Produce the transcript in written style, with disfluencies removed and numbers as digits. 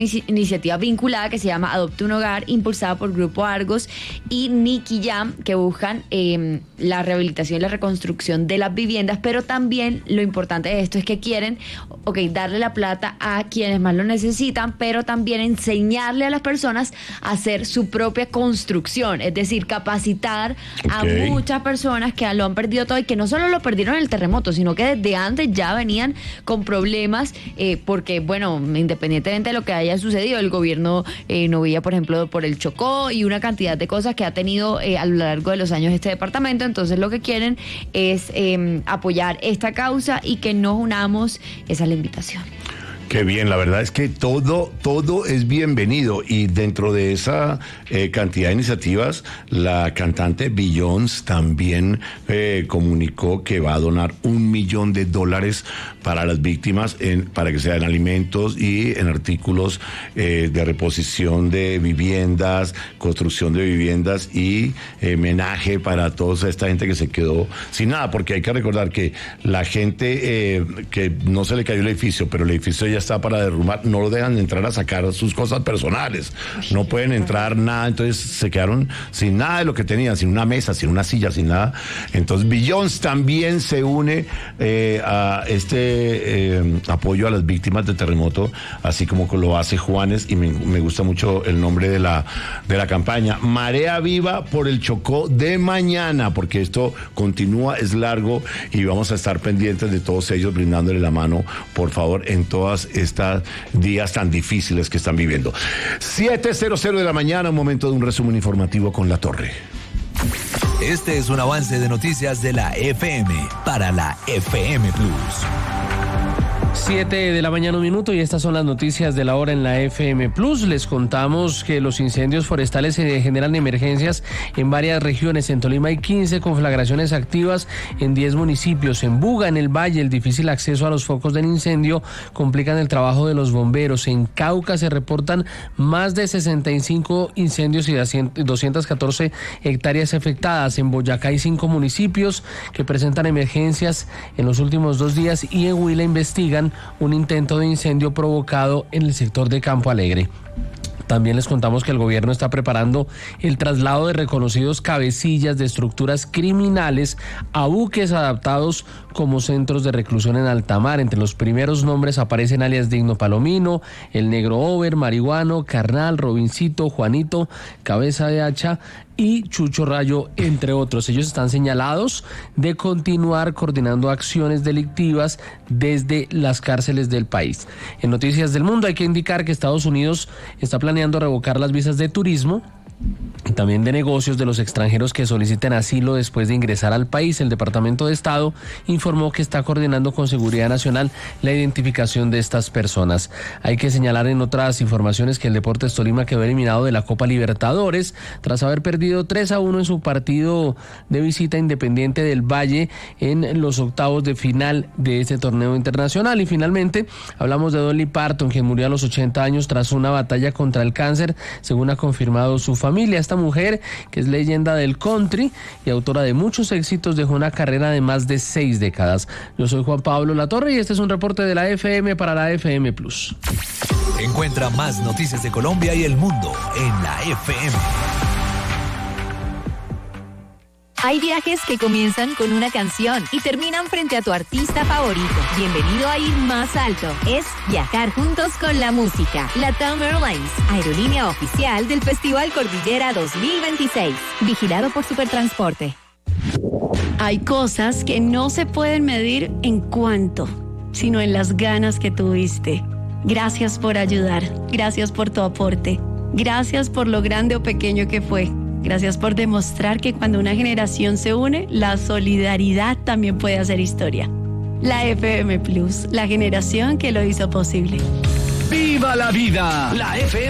iniciativa vinculada que se llama Adopta un Hogar, impulsada por Grupo Argos y Nicky Jam, que buscan la rehabilitación y la reconstrucción de las viviendas, pero también lo importante de esto es que quieren, darle la plata a quienes más lo necesitan, pero también enseñarle a las personas a hacer su propia construcción, es decir, capacitar a muchas personas que lo han perdido todo y que no solo lo perdieron en el terremoto, sino que desde antes ya venían con problemas, porque, bueno, independientemente de lo que haya sucedido, el gobierno no veía, por ejemplo, por el Chocó y una cantidad de cosas que ha tenido a lo largo de los años este departamento. Entonces lo que quieren es apoyar esta causa y que nos unamos. Esa es la invitación. Qué bien, la verdad es que todo es bienvenido, y dentro de esa cantidad de iniciativas, la cantante Beyoncé también comunicó que va a donar $1 millón para las víctimas, para que sean alimentos y en artículos de reposición de viviendas, construcción de viviendas y homenaje para toda esta gente que se quedó sin nada, porque hay que recordar que la gente que no se le cayó el edificio, pero el edificio ya está para derrumbar, no lo dejan entrar a sacar sus cosas personales, no pueden entrar nada, entonces se quedaron sin nada de lo que tenían, sin una mesa, sin una silla, sin nada. Entonces Beyoncé también se une a este apoyo a las víctimas del terremoto, así como lo hace Juanes, y me gusta mucho el nombre de la campaña, Marea Viva por el Chocó de mañana, porque esto continúa, es largo, y vamos a estar pendientes de todos ellos, brindándole la mano, por favor, en todas estos días tan difíciles que están viviendo. 7:00 de la mañana, un momento de un resumen informativo con La Torre. Este es un avance de noticias de la FM para la FM Plus. 7 de la mañana, 1 minuto, y estas son las noticias de la hora en la FM Plus. Les contamos que los incendios forestales se generan emergencias en varias regiones. En Tolima hay 15 conflagraciones activas en 10 municipios. En Buga, en el Valle, el difícil acceso a los focos del incendio complican el trabajo de los bomberos. En Cauca se reportan más de 65 incendios y 214 hectáreas afectadas. En Boyacá hay 5 municipios que presentan emergencias en los últimos 2 días, y en Huila investigan un intento de incendio provocado en el sector de Campo Alegre. También les contamos que el gobierno está preparando el traslado de reconocidos cabecillas de estructuras criminales a buques adaptados como centros de reclusión en alta mar. Entre los primeros nombres aparecen alias Digno Palomino, El Negro Over, Marihuano, Carnal, Robincito, Juanito, Cabeza de Hacha y Chucho Rayo, entre otros. Ellos están señalados de continuar coordinando acciones delictivas desde las cárceles del país. En Noticias del Mundo hay que indicar que Estados Unidos está planeando revocar las visas de turismo y también de negocios de los extranjeros que soliciten asilo después de ingresar al país. El Departamento de Estado informó que está coordinando con Seguridad Nacional la identificación de estas personas. Hay que señalar en otras informaciones que el Deportes Tolima quedó eliminado de la Copa Libertadores tras haber perdido 3-1 en su partido de visita Independiente del Valle en los octavos de final de este torneo internacional. Y finalmente hablamos de Dolly Parton, quien murió a los 80 años tras una batalla contra el cáncer, según ha confirmado su familia. Esta mujer, que es leyenda del country y autora de muchos éxitos, dejó una carrera de más de 6 décadas. Yo soy Juan Pablo Latorre y este es un reporte de la FM para la FM Plus. Encuentra más noticias de Colombia y el mundo en la FM. Hay viajes que comienzan con una canción y terminan frente a tu artista favorito. Bienvenido a ir más alto. Es viajar juntos con la música. LATAM Airlines, aerolínea oficial del Festival Cordillera 2026. Vigilado por Supertransporte. Hay cosas que no se pueden medir en cuánto, sino en las ganas que tuviste. Gracias por ayudar. Gracias por tu aporte. Gracias por lo grande o pequeño que fue. Gracias por demostrar que cuando una generación se une, la solidaridad también puede hacer historia. La FM Plus, la generación que lo hizo posible. ¡Viva la vida! La FM